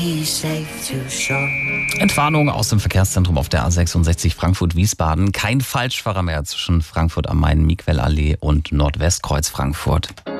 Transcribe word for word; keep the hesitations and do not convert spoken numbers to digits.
Entwarnung aus dem Verkehrszentrum auf der A sechsundsechzig Frankfurt-Wiesbaden. Kein Falschfahrer mehr zwischen Frankfurt am Main, Miquellallee und Nordwestkreuz Frankfurt.